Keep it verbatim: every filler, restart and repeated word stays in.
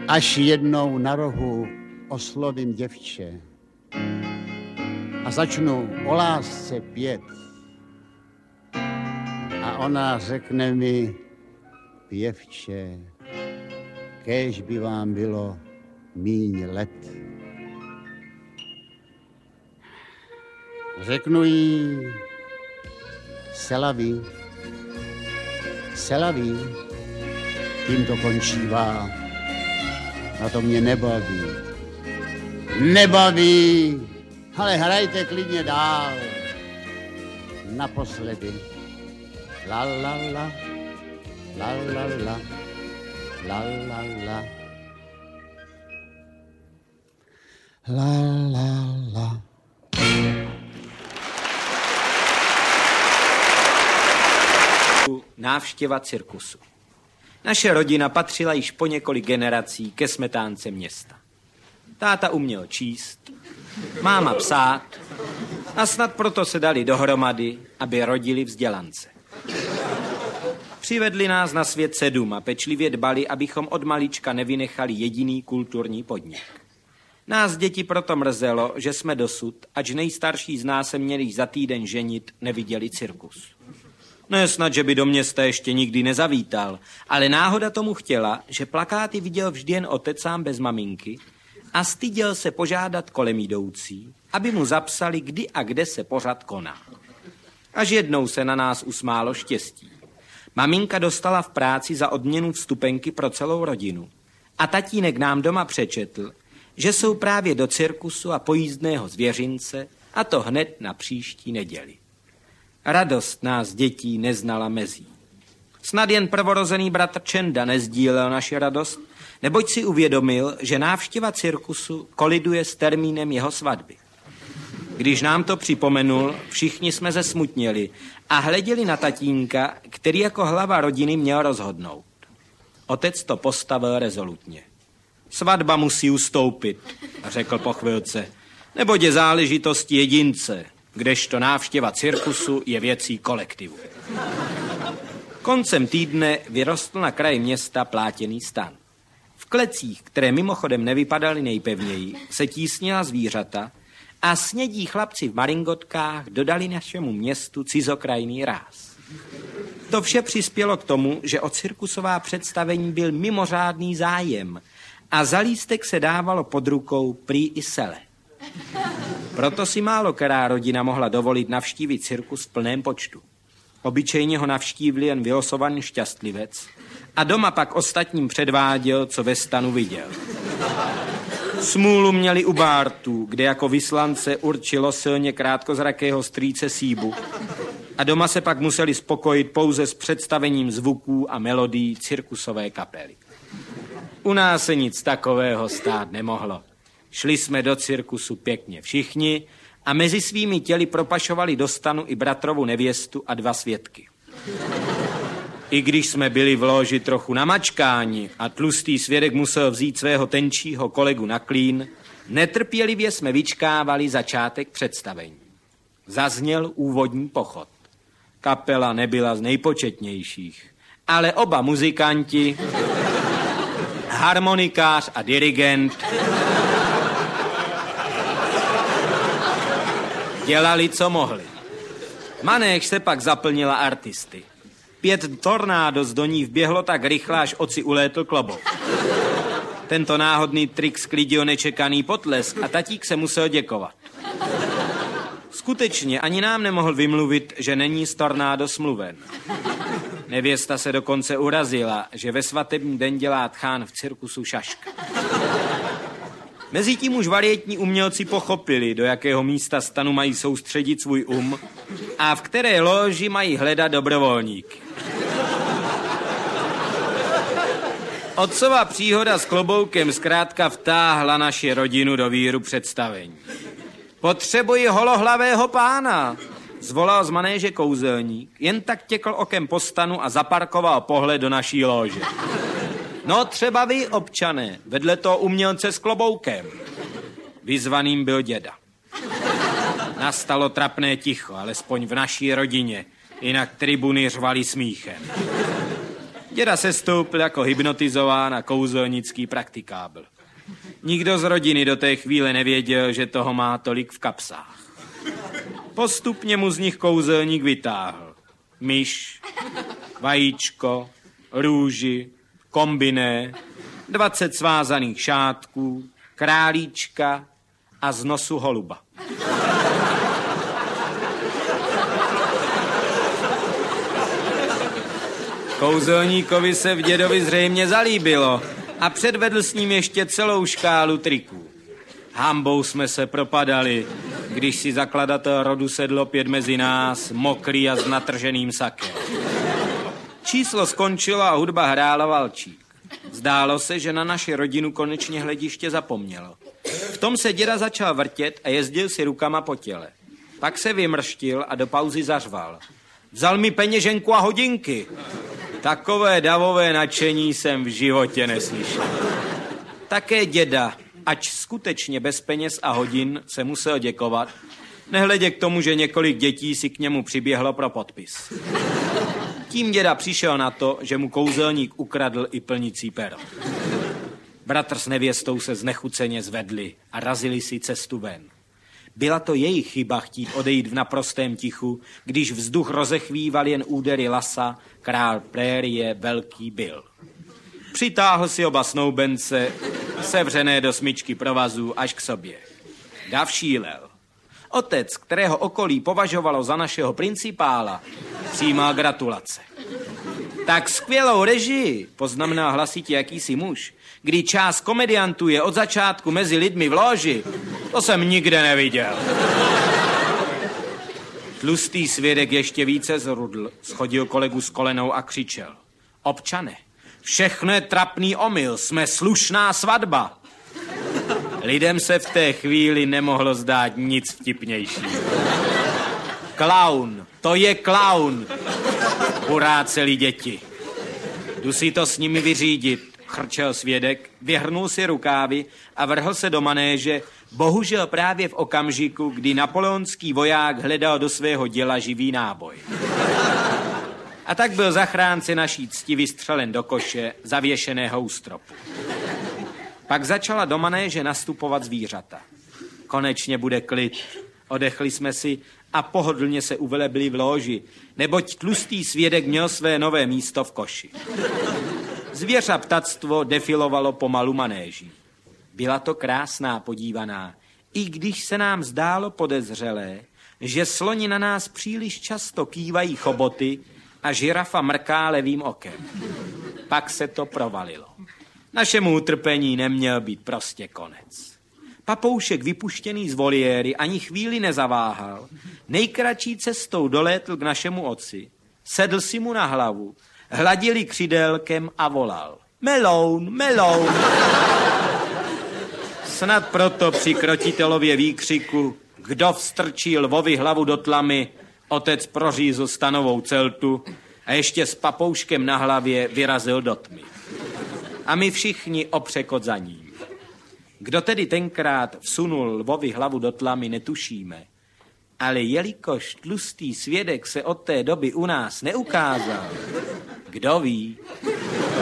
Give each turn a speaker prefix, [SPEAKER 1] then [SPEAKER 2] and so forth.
[SPEAKER 1] Až jednou na rohu oslovím děvče a začnu o lásce pět a ona řekne mi, pěvče, kéž by vám bylo míň let. Řeknu jí, selaví, selaví, tím to končívá. A to mě nebaví. Nebaví, ale hrajte klidně dál. Naposledy. La la la, la la la, la la la. La la la.
[SPEAKER 2] Návštěva cirkusu. Naše rodina patřila již po několik generací ke smetánce města. Táta uměl číst, máma psát a snad proto se dali dohromady, aby rodili vzdělance. Přivedli nás na svět sedm a pečlivě dbali, abychom od malička nevynechali jediný kulturní podnik. Nás děti proto mrzelo, že jsme dosud, ač nejstarší z nás se měli za týden ženit, neviděli cirkus. Ne snad, že by do města ještě nikdy nezavítal, ale náhoda tomu chtěla, že plakáty viděl vždy jen otec sám bez maminky a styděl se požádat kolem jdoucí, aby mu zapsali, kdy a kde se pořad koná. Až jednou se na nás usmálo štěstí. Maminka dostala v práci za odměnu vstupenky pro celou rodinu a tatínek nám doma přečetl, že jsou právě do cirkusu a pojízdného zvěřince, a to hned na příští neděli. Radost nás dětí neznala mezí. Snad jen prvorozený bratr Čenda nezdílel naši radost, neboť si uvědomil, že návštěva cirkusu koliduje s termínem jeho svatby. Když nám to připomenul, všichni jsme zesmutněli a hleděli na tatínka, který jako hlava rodiny měl rozhodnout. Otec to postavil rezolutně. Svatba musí ustoupit, řekl po chvilce, neboť je záležitost jedince, kdežto návštěva cirkusu je věcí kolektivu. Koncem týdne vyrostl na kraji města plátěný stan. V klecích, které mimochodem nevypadaly nejpevněji, se tísnila zvířata a snědí chlapci v maringotkách dodali našemu městu cizokrajný ráz. To vše přispělo k tomu, že o cirkusová představení byl mimořádný zájem a za lístek se dávalo pod rukou prý i sele. Proto si málo která rodina mohla dovolit navštívit cirkus v plném počtu. Obyčejně ho navštívil jen vylosovaný šťastlivec a doma pak ostatním předváděl, co ve stanu viděl. Smůlu měli u Bártů, kde jako vyslance určilo silně krátkozrakého strýce Síbu a doma se pak museli spokojit pouze s představením zvuků a melodií cirkusové kapely. U nás se nic takového stát nemohlo. Šli jsme do cirkusu pěkně všichni a mezi svými těly propašovali do stanu i bratrovu nevěstu a dva svědky. I když jsme byli v loži trochu namačkáni a tlustý svědek musel vzít svého tenčího kolegu na klín, netrpělivě jsme vyčkávali začátek představení. Zazněl úvodní pochod. Kapela nebyla z nejpočetnějších, ale oba muzikanti, harmonikář a dirigent, dělali, co mohli. Manéž se pak zaplnila artisty. Pět tornádos do ní vběhlo tak rychle, až oci ulétl klobouk. Tento náhodný trik sklidil nečekaný potlesk a tatík se musel děkovat. Skutečně ani nám nemohl vymluvit, že není z tornádo smluven. Nevěsta se dokonce urazila, že ve svatební den dělá tchán v cirkusu šaška. Mezitím už varietní umělci pochopili, do jakého místa stanu mají soustředit svůj um a v které loži mají hledat dobrovolníky. Otcova příhoda s kloboukem zkrátka vtáhla naši rodinu do víru představení. Potřebuji holohlavého pána, zvolal z manéže kouzelník, jen tak těkl okem po stanu a zaparkoval pohled do naší lože. No třeba vy, občané, vedle toho umělce s kloboukem. Vyzvaným byl děda. Nastalo trapné ticho, alespoň v naší rodině, jinak tribuny řvaly smíchem. Děda se stoupil jako hypnotizován a kouzelnický praktikábl. Nikdo z rodiny do té chvíle nevěděl, že toho má tolik v kapsách. Postupně mu z nich kouzelník vytáhl. Myš, vajíčko, růži, kombiné, dvacet svázaných šátků, králíčka a z nosu holuba. Kouzelníkovi se v dědovi zřejmě zalíbilo a předvedl s ním ještě celou škálu triků. Hambou jsme se propadali, když si zakladatel rodu sedl opět mezi nás, mokrý a s natrženým sakem. Číslo skončilo a hudba hrála valčík. Zdálo se, že na naši rodinu konečně hlediště zapomnělo. V tom se děda začal vrtět a jezdil si rukama po těle. Pak se vymrštil a do pauzy zařval. Vzal mi peněženku a hodinky. Takové davové nadšení jsem v životě neslyšel. Také děda, ač skutečně bez peněz a hodin, se musel děkovat, nehledě k tomu, že několik dětí si k němu přiběhlo pro podpis. Tím děda přišel na to, že mu kouzelník ukradl i plnicí pero. Bratr s nevěstou se znechuceně zvedli a razili si cestu ven. Byla to jejich chyba chtít odejít v naprostém tichu, když vzduch rozechvíval jen údery lasa, král prérie Velký Bill. Přitáhl si oba snoubence, sevřené do smyčky provazů až k sobě. Dav šílel. Otec, kterého okolí považovalo za našeho principála, přijímal gratulace. Tak skvělou režii, poznamenal hlasitě jakýsi muž, kdy část komediantů je od začátku mezi lidmi v lóži, to jsem nikde neviděl. Tlustý svědek ještě více zrudl, schodil kolegu s kolenou a křičel. Občane, všechno je trapný omyl, jsme slušná svatba. Lidem se v té chvíli nemohlo zdát nic vtipnějšího. Klaun, to je klaun, uráceli děti. Jdu si to s nimi vyřídit, chrčel svědek, vyhrnul si rukávy a vrhl se do manéže, bohužel právě v okamžiku, kdy napoleonský voják hledal do svého děla živý náboj. A tak byl zachránce naší cti vystřelen do koše, zavěšeného u stropu. Pak začala do manéže nastupovat zvířata. Konečně bude klid. Odechli jsme si a pohodlně se uvelebili v lóži, neboť tlustý svědek měl své nové místo v koši. Zvěř a ptactvo defilovalo pomalu manéží. Byla to krásná podívaná, i když se nám zdálo podezřelé, že sloni na nás příliš často kývají choboty a žirafa mrká levým okem. Pak se to provalilo. Našemu utrpení neměl být prostě konec. Papoušek vypuštěný z voliéry ani chvíli nezaváhal. Nejkratší cestou dolétl k našemu otci, sedl si mu na hlavu, hladili křidélkem a volal. Meloun, meloun. Snad proto při krotitelově výkřiku, kdo vstrčí lvovi hlavu do tlamy, otec prořízl stanovou celtu a ještě s papouškem na hlavě vyrazil do tmy. A my všichni opřekot za ním. Kdo tedy tenkrát vsunul lvovi hlavu do tlamy, netušíme. Ale jelikož tlustý svědek se od té doby u nás neukázal, kdo ví,